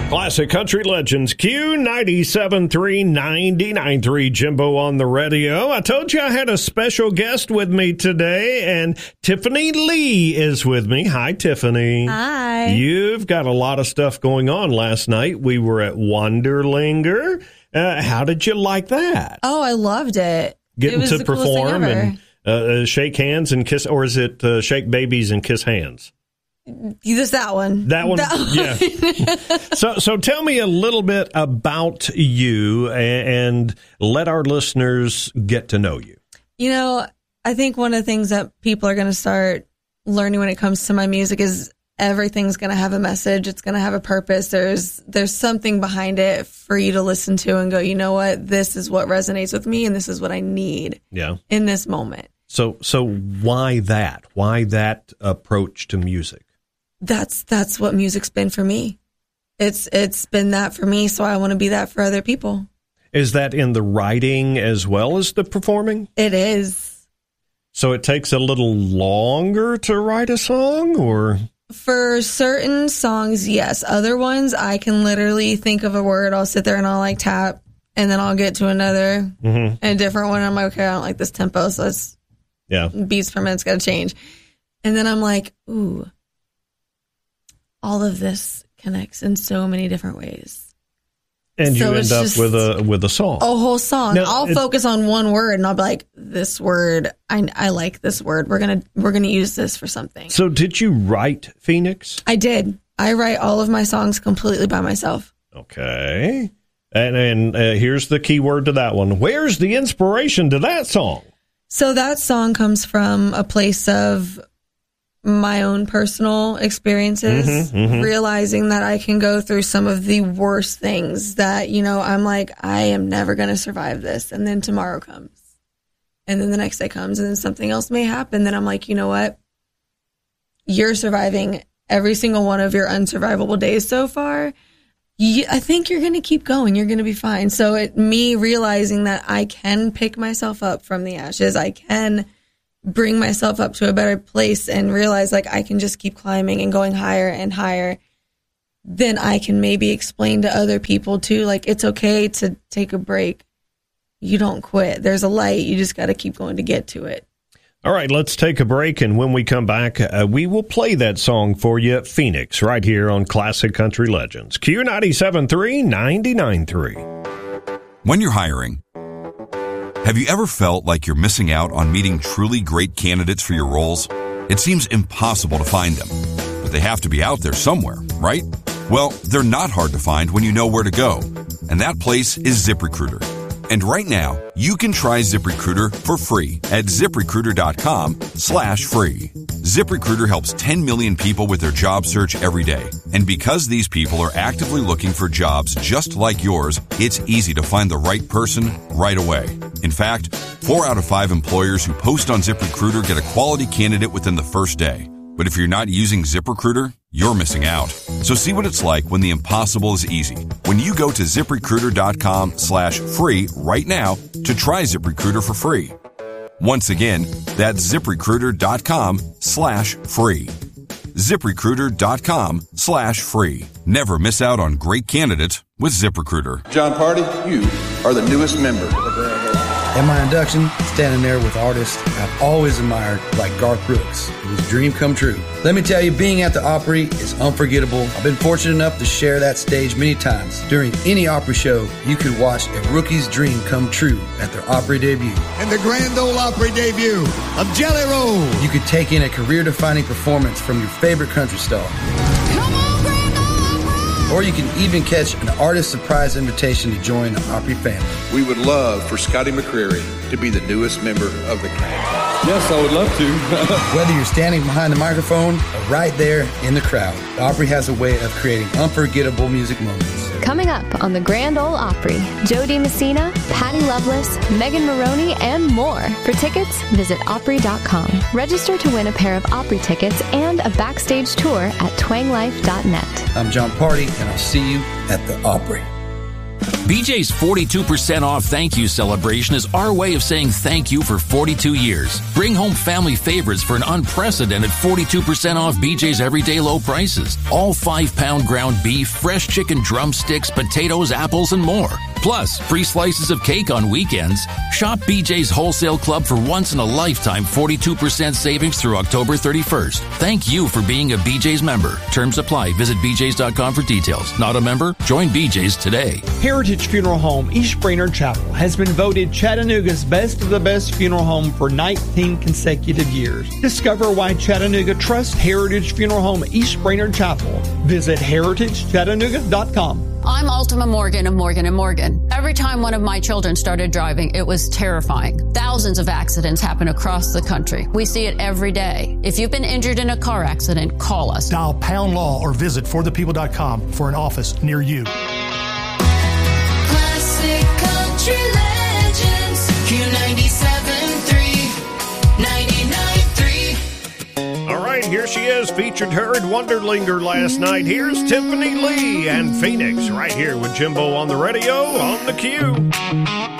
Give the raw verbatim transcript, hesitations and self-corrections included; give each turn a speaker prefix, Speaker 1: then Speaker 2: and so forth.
Speaker 1: Classic Country Legends, Q ninety-seven three, ninety-nine three, Jimbo on the radio. I told you I had a special guest with me today, and Tiffany Lee is with me. Hi, Tiffany.
Speaker 2: Hi.
Speaker 1: You've got a lot of stuff going on. Last night we were at Wonderlinger. Uh, how did you like that?
Speaker 2: Oh, I loved it.
Speaker 1: Getting
Speaker 2: it was
Speaker 1: to
Speaker 2: the coolest thing
Speaker 1: perform
Speaker 2: ever.
Speaker 1: and uh, shake hands and kiss, or is it uh, shake babies and kiss hands?
Speaker 2: Just that one.
Speaker 1: That one,
Speaker 2: That
Speaker 1: yeah. so, so tell me a little bit about you and, and let our listeners get to know you.
Speaker 2: You know, I think one of the things that people are going to start learning when it comes to my music is everything's going to have a message. It's going to have a purpose. There's there's something behind it for you to listen to and go, you know what, this is what resonates with me, and this is what I need
Speaker 1: Yeah.
Speaker 2: in this moment.
Speaker 1: So, so why that? Why that approach to music?
Speaker 2: That's that's what music's been for me. It's it's been that for me, so I want to be that for other people.
Speaker 1: Is that in the writing as well as the performing?
Speaker 2: It is.
Speaker 1: So it takes a little longer to write a song, or?
Speaker 2: For certain songs, yes. Other ones, I can literally think of a word, I'll sit there and I'll like tap, and then I'll get to another,
Speaker 1: Mm-hmm.
Speaker 2: a different one. I'm like, okay, I don't like this tempo, so it's
Speaker 1: Yeah.
Speaker 2: beats per minute's got to change. And then I'm like, ooh, all of this connects in so many different ways.
Speaker 1: And
Speaker 2: So
Speaker 1: you
Speaker 2: it's
Speaker 1: end up
Speaker 2: just
Speaker 1: with a with a song.
Speaker 2: A whole song.
Speaker 1: Now,
Speaker 2: I'll
Speaker 1: it-
Speaker 2: focus on one word, and I'll be like, this word, I, I like this word. We're gonna we're gonna use this for something.
Speaker 1: So did you write Phoenix?
Speaker 2: I did. I write all of my songs completely by myself.
Speaker 1: Okay. And and uh, here's the key word to that one. Where's the inspiration to that song?
Speaker 2: So that song comes from a place of my own personal experiences,
Speaker 1: Mhm, mhm.
Speaker 2: realizing that I can go through some of the worst things that, you know, I'm like, I am never going to survive this. And then tomorrow comes. And then the next day comes, and then something else may happen. Then I'm like, you know what? You're surviving every single one of your unsurvivable days so far. You, I think you're going to keep going. You're going to be fine. So it, me realizing that I can pick myself up from the ashes, I can bring myself up to a better place and realize like I can just keep climbing and going higher and higher. Then I can maybe explain to other people too, like it's okay to take a break. You don't quit. There's a light. You just got to keep going to get to it.
Speaker 1: All right, let's take a break, and when we come back, uh, we will play that song for you, Phoenix, right here on Classic Country Legends. Q ninety-seven three, ninety-nine three.
Speaker 3: When you're hiring, have you ever felt like you're missing out on meeting truly great candidates for your roles? It seems impossible to find them, but they have to be out there somewhere, right? Well, they're not hard to find when you know where to go, and that place is ZipRecruiter. And right now, you can try ZipRecruiter for free at ZipRecruiter.com slash free. ZipRecruiter helps ten million people with their job search every day. And because these people are actively looking for jobs just like yours, it's easy to find the right person right away. In fact, four out of five employers who post on ZipRecruiter get a quality candidate within the first day. But if you're not using ZipRecruiter, you're missing out. So see what it's like when the impossible is easy. When you go to ZipRecruiter.com slash free right now to try ZipRecruiter for free. Once again, that's ZipRecruiter.com slash free. ZipRecruiter.com slash free. Never miss out on great candidates with ZipRecruiter.
Speaker 4: John Party, you are the newest member.
Speaker 5: At my induction, standing there with artists I've always admired, like Garth Brooks, it was a dream come true. Let me tell you, being at the Opry is unforgettable. I've been fortunate enough to share that stage many times. During any Opry show, you could watch a rookie's dream come true at their Opry debut.
Speaker 6: And the Grand Ole Opry debut of Jelly Roll.
Speaker 5: You could take in a career-defining performance from your favorite country star. Or you can even catch an artist surprise invitation to join the Opry family.
Speaker 4: We would love for Scotty McCreery to be the newest member of the cast.
Speaker 7: Yes, I would love to.
Speaker 5: Whether you're standing behind the microphone or right there in the crowd, the Opry has a way of creating unforgettable music moments.
Speaker 8: Coming up on the Grand Ole Opry, Joe DiMessina, Patty Loveless, Megan Maroney, and more. For tickets, visit Opry dot com. Register to win a pair of Opry tickets and a backstage tour at twang life dot net.
Speaker 5: I'm John Party, and I'll see you at the Opry.
Speaker 7: B J's forty-two percent off thank you celebration is our way of saying thank you for forty-two years. Bring home family favorites for an unprecedented forty-two percent off B J's everyday low prices. All five-pound ground beef, fresh chicken drumsticks, potatoes, apples, and more. Plus, free slices of cake on weekends. Shop B J's Wholesale Club for once-in-a-lifetime forty-two percent savings through October thirty-first. Thank you for being a B J's member. Terms apply. Visit b j's dot com for details. Not a member? Join B J's today.
Speaker 9: Heritage Funeral Home East Brainerd Chapel has been voted Chattanooga's best of the best funeral home for nineteen consecutive years. Discover why Chattanooga trusts Heritage Funeral Home East Brainerd Chapel. Visit heritage chattanooga dot com.
Speaker 10: I'm Ultima Morgan of Morgan and Morgan. Every time one of my children started driving, it was terrifying. Thousands of accidents happen across the country. We see it every day. If you've been injured in a car accident, call us.
Speaker 11: Dial Pound Law or visit for the people dot com for an office near you.
Speaker 12: Classic country legends, Q ninety-seven point three, ninety-nine point three.
Speaker 1: All right, here she is. Featured her at Wonderlinger last night. Here's Tiffany Lee and Phoenix right here with Jimbo on the radio on the Q.